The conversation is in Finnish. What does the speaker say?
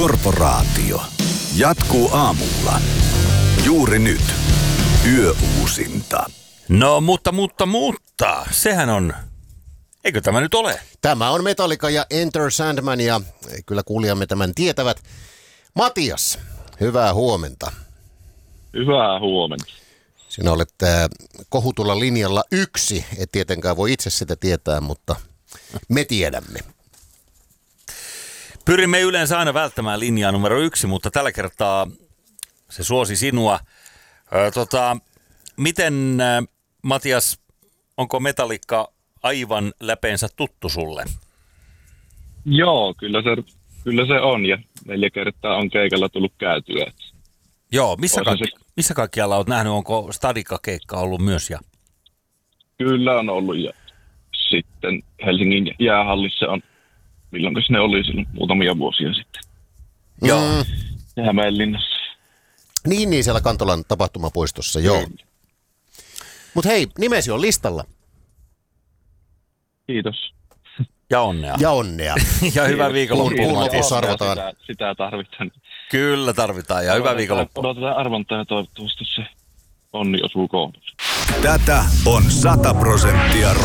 Korporaatio. Jatkuu aamulla. Juuri nyt. Yöuusinta. No, mutta. Sehän on... Eikö tämä nyt ole? Tämä on Metallica ja Enter Sandman ja kyllä kuulijamme tämän tietävät. Matias, hyvää huomenta. Hyvää huomenta. Sinä olet kohutulla linjalla 1. Et tietenkään voi itse sitä tietää, mutta me tiedämme. Pyrimme yleensä aina välttämään linjaa numero 1, mutta tällä kertaa se suosi sinua. Miten, Matias, onko Metallica aivan läpeensä tuttu sulle? Joo, kyllä se on ja 4 kertaa on keikalla tullut käytyä. Joo, missä kaikkialla olet nähnyt? Onko Stadika-keikka ollut myös? Ja? Kyllä on ollut ja sitten Helsingin jäähallissa on, milloinkas ne oli silloin muutamia vuosia sitten. Joo. Ja Hämeenlinnassa. Niin, siellä Kantolan tapahtumapuistossa, joo. Mutta hei, nimesi on listalla. Kiitos. Ja onnea. Ja onnea. Ja hyvää viikonloppua, Matias. Arvotaan. Sitä tarvitaan. Kyllä tarvitaan ja hyvää viikonloppua. Odotetaan arvontaa ja toivottavasti se onni osuu kohdassa. Tätä on 100%